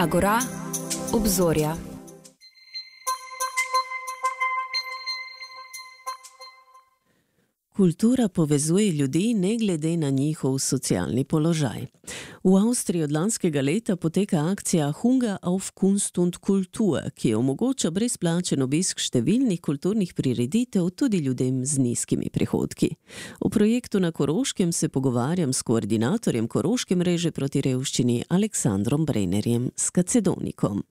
Agora, obzorja. Kultura povezuje ljudi ne glede na njihov socialni položaj. V Avstriji od lanskega leta poteka akcija Hunger auf Kunst und Kultur, ki omogoča brezplačen obisk številnih kulturnih prireditev tudi ljudem z nizkimi prihodki. V projektu na Koroškem se pogovarjam s koordinatorjem Koroške mreže proti revščini Aleksandrom Brennerjem Skacedonikom.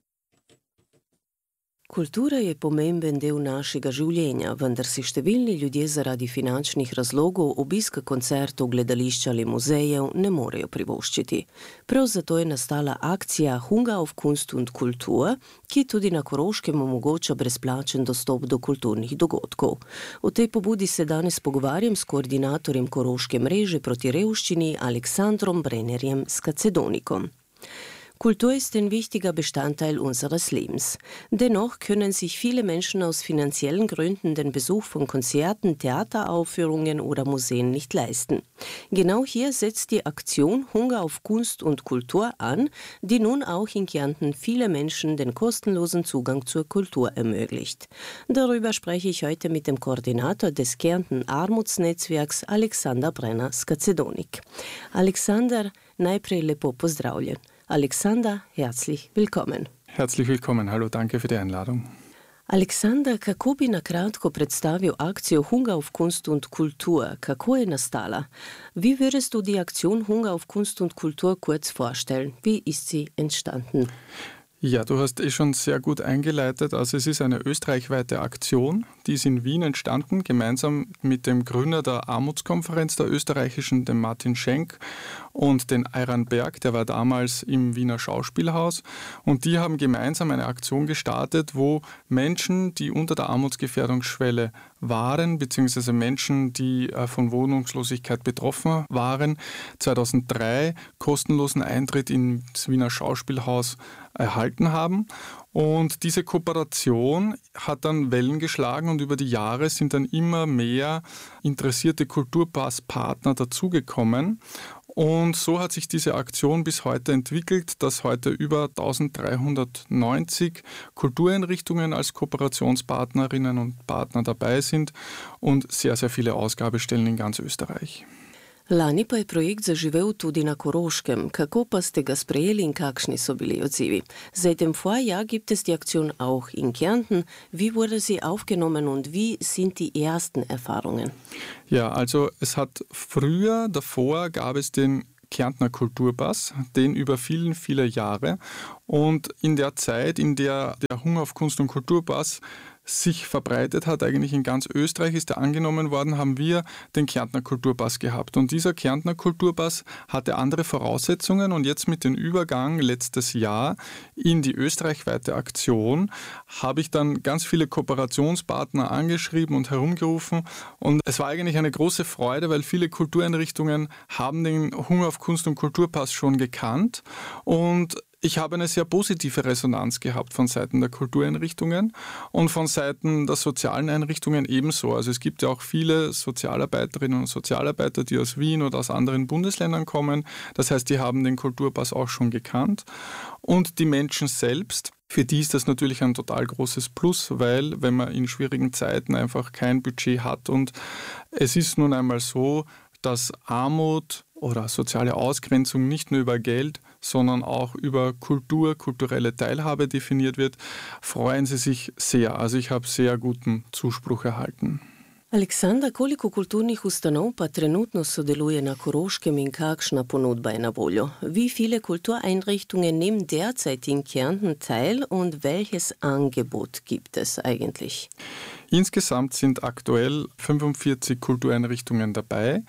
Kultura je pomemben del našega življenja, vendar si številni ljudje zaradi finančnih razlogov obiska koncertov, gledališča ali muzejev ne morejo privoščiti. Prav zato je nastala akcija Hunger auf Kunst und Kultur, ki tudi na Koroškem omogoča brezplačen dostop do kulturnih dogodkov. O tej pobudi se danes pogovarjam s koordinatorjem Koroške mreže proti revščini Aleksandrom Brennerjem Skacedonikom. Kultur ist ein wichtiger Bestandteil unseres Lebens. Dennoch können sich viele Menschen aus finanziellen Gründen den Besuch von Konzerten, Theateraufführungen oder Museen nicht leisten. Genau hier setzt die Aktion Hunger auf Kunst und Kultur an, die nun auch in Kärnten viele Menschen den kostenlosen Zugang zur Kultur ermöglicht. Darüber spreche ich heute mit dem Koordinator des Kärnten Armutsnetzwerks Aleksander Brenner Skacedonik. Aleksander, najprej lepo pozdravljen. Aleksander, herzlich willkommen. Herzlich willkommen, hallo, danke für die Einladung. Aleksander, kako bi na kratko predstavil akcijo Hunger auf Kunst und Kultur? Kako je nastala? Wie würdest du die Aktion Hunger auf Kunst und Kultur kurz vorstellen? Wie ist sie entstanden? Ja, du hast schon sehr gut eingeleitet. Also es ist eine österreichweite Aktion, die ist in Wien entstanden, gemeinsam mit dem Gründer der Armutskonferenz der österreichischen, dem Martin Schenk, und den Ayran Berg, der war damals im Wiener Schauspielhaus. Und die haben gemeinsam eine Aktion gestartet, wo Menschen, die unter der Armutsgefährdungsschwelle waren, beziehungsweise Menschen, die von Wohnungslosigkeit betroffen waren, 2003 kostenlosen Eintritt ins Wiener Schauspielhaus erhalten haben. Und diese Kooperation hat dann Wellen geschlagen und über die Jahre sind dann immer mehr interessierte Kulturpasspartner dazugekommen. Und so hat sich diese Aktion bis heute entwickelt, dass heute über 1390 Kultureinrichtungen als Kooperationspartnerinnen und Partner dabei sind und sehr, sehr viele Ausgabestellen in ganz Österreich. Lani pa je projekt zaživel tudi na Koroškem. Kako pa ste ga sprejeli in kakšni so bili odzivi? Seit dem Vorjahr gibt es die Aktion auch in Kärnten. Wie wurde sie aufgenommen und wie sind die ersten Erfahrungen? Ja, also es hat früher, davor gab es den Kärntner Kulturpass, den über viele Jahre. Und in der Zeit, in der der Hunger auf Kunst und Kulturpass sich verbreitet hat, eigentlich in ganz Österreich ist er angenommen worden, haben wir den Kärntner Kulturpass gehabt. Und dieser Kärntner Kulturpass hatte andere Voraussetzungen und jetzt mit dem Übergang letztes Jahr in die österreichweite Aktion habe ich dann ganz viele Kooperationspartner angeschrieben und herumgerufen und es war eigentlich eine große Freude, weil viele Kultureinrichtungen haben den Hunger auf Kunst und Kulturpass schon gekannt und ich habe eine sehr positive Resonanz gehabt von Seiten der Kultureinrichtungen und von Seiten der sozialen Einrichtungen ebenso. Also es gibt ja auch viele Sozialarbeiterinnen und Sozialarbeiter, die aus Wien oder aus anderen Bundesländern kommen. Das heißt, die haben den Kulturpass auch schon gekannt. Und die Menschen selbst, für die ist das natürlich ein total großes Plus, weil wenn man in schwierigen Zeiten einfach kein Budget hat und es ist nun einmal so, dass Armut oder soziale Ausgrenzung nicht nur über Geld, sondern auch über Kultur, kulturelle Teilhabe definiert wird, freuen sie sich sehr. Also ich habe sehr guten Zuspruch erhalten. Aleksander, koliko kulturnih ustanov pa trenutno sodeluje na Koroškem in kakšna ponudba je na voljo? Wie viele Kultureinrichtungen nehmen derzeit in Kärnten teil und welches Angebot gibt es eigentlich? Insgesamt sind aktuell 45 Kultureinrichtungen dabei.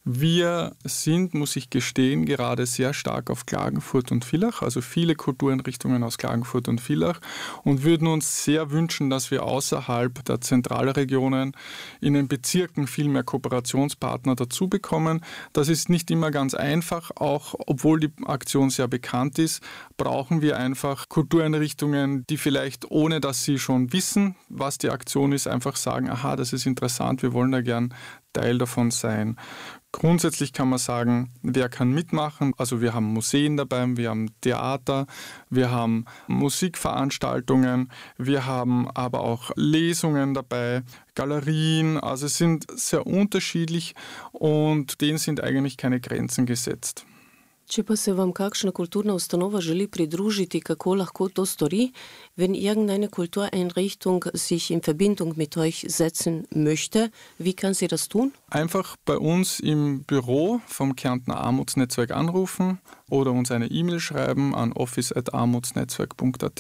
Wir sind, muss ich gestehen, gerade sehr stark auf Klagenfurt und Villach, also viele Kultureinrichtungen aus Klagenfurt und Villach und würden uns sehr wünschen, dass wir außerhalb der Zentralregionen in den Bezirken viel mehr Kooperationspartner dazu bekommen. Das ist nicht immer ganz einfach, auch obwohl die Aktion sehr bekannt ist, brauchen wir einfach Kultureinrichtungen, die vielleicht, ohne dass sie schon wissen, was die Aktion ist, einfach sagen, aha, das ist interessant, wir wollen da gern Teil davon sein. Grundsätzlich kann man sagen, wer kann mitmachen? Also wir haben Museen dabei, wir haben Theater, wir haben Musikveranstaltungen, wir haben aber auch Lesungen dabei, Galerien. Also es sind sehr unterschiedlich und denen sind eigentlich keine Grenzen gesetzt. Če pa se vam kakšna kulturna ustanova želi pridružiti, kako lahko to stori, wenn irgendeine Kultureinrichtung sich in Verbindung mit euch setzen möchte, wie kann sie das tun? Einfach bei uns im Büro vom Kärntner Armutsnetzwerk anrufen oder uns eine E-Mail schreiben an office@armutsnetzwerk.at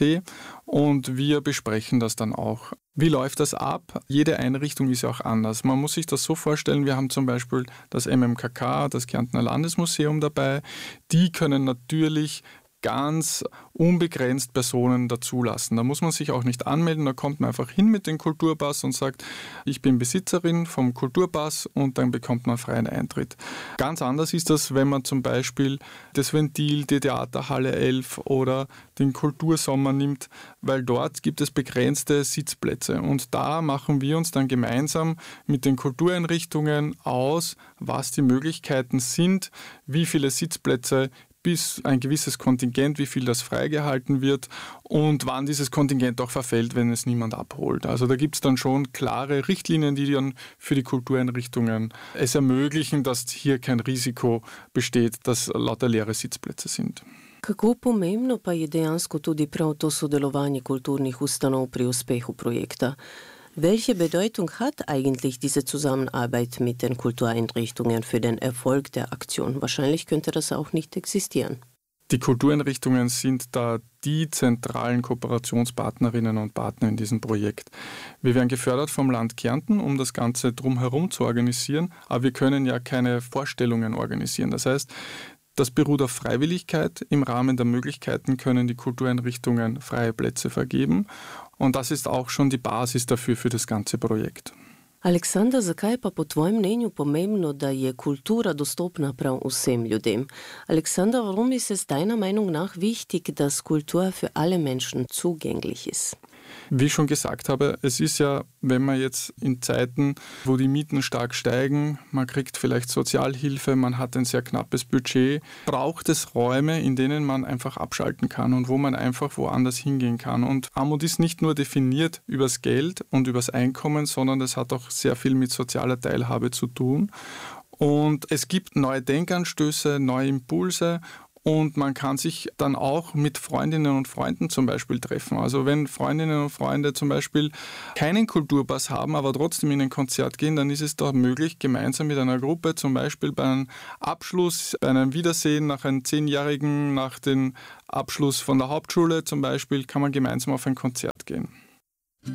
und wir besprechen das dann auch. Wie läuft das ab? Jede Einrichtung ist ja auch anders. Man muss sich das so vorstellen, wir haben zum Beispiel das MMKK, das Kärntner Landesmuseum dabei. Die können natürlich ganz unbegrenzt Personen dazulassen. Da muss man sich auch nicht anmelden, da kommt man einfach hin mit dem Kulturpass und sagt, ich bin Besitzerin vom Kulturpass und dann bekommt man freien Eintritt. Ganz anders ist das, wenn man zum Beispiel das Ventil, die Theaterhalle 11 oder den Kultursommer nimmt, weil dort gibt es begrenzte Sitzplätze und da machen wir uns dann gemeinsam mit den Kultureinrichtungen aus, was die Möglichkeiten sind, wie viele Sitzplätze bis ein gewisses Kontingent, wie viel das freigehalten wird und wann dieses Kontingent auch verfällt, wenn es niemand abholt. Also da gibt es dann schon klare Richtlinien, die dann für die Kultureinrichtungen es ermöglichen, dass hier kein Risiko besteht, dass lauter leere Sitzplätze sind. Kako pomembno pa je dejansko tudi prav to sodelovanje kulturnih ustanov pri uspehu projekta? Welche Bedeutung hat eigentlich diese Zusammenarbeit mit den Kultureinrichtungen für den Erfolg der Aktion? Wahrscheinlich könnte das auch nicht existieren. Die Kultureinrichtungen sind da die zentralen Kooperationspartnerinnen und Partner in diesem Projekt. Wir werden gefördert vom Land Kärnten, um das Ganze drumherum zu organisieren, aber wir können ja keine Vorstellungen organisieren. Das heißt, das beruht auf Freiwilligkeit. Im Rahmen der Möglichkeiten können die Kultureinrichtungen freie Plätze vergeben. Und das ist auch schon die Basis dafür für das ganze Projekt. Aleksandar, zakaj je pa po tvojem mnenju pomembno, da je kultura dostopna prav vsem ljudem? Aleksandar, warum ist es deiner Meinung nach wichtig, dass Kultur für alle Menschen zugänglich ist? Wie ich schon gesagt habe, es ist ja, wenn man jetzt in Zeiten, wo die Mieten stark steigen, man kriegt vielleicht Sozialhilfe, man hat ein sehr knappes Budget, braucht es Räume, in denen man einfach abschalten kann und wo man einfach woanders hingehen kann. Und Armut ist nicht nur definiert übers Geld und übers Einkommen, sondern es hat auch sehr viel mit sozialer Teilhabe zu tun. Und es gibt neue Denkanstöße, neue Impulse. Und man kann sich dann auch mit Freundinnen und Freunden zum Beispiel treffen. Also wenn Freundinnen und Freunde zum Beispiel keinen Kulturpass haben, aber trotzdem in ein Konzert gehen, dann ist es doch möglich, gemeinsam mit einer Gruppe, zum Beispiel bei einem Abschluss, bei einem Wiedersehen nach einem 10-Jährigen, nach dem Abschluss von der Hauptschule zum Beispiel, kann man gemeinsam auf ein Konzert gehen.